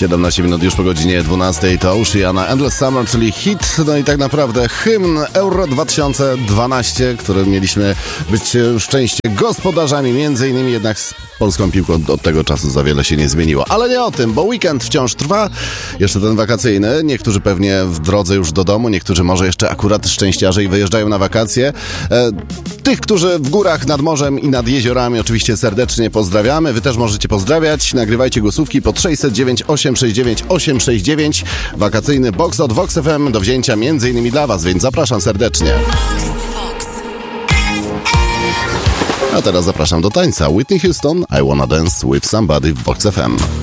17 minut już po godzinie 12 to Oceana Endless Summer, czyli hit, no i tak naprawdę hymn Euro 2012, którym mieliśmy być szczęście gospodarzami, między innymi, jednak z polską piłką od tego czasu za wiele się nie zmieniło. Ale nie o tym, bo weekend wciąż trwa, jeszcze ten wakacyjny, niektórzy pewnie w drodze już do domu, niektórzy może jeszcze akurat szczęściarze i wyjeżdżają na wakacje. Tych, którzy w górach, nad morzem i nad jeziorami oczywiście serdecznie pozdrawiamy. Wy też możecie pozdrawiać. Nagrywajcie głosówki pod 609 869 869. Wakacyjny box od Vox FM do wzięcia m.in. dla Was, więc zapraszam serdecznie. A teraz zapraszam do tańca. Whitney Houston, I Wanna Dance With Somebody w Vox FM.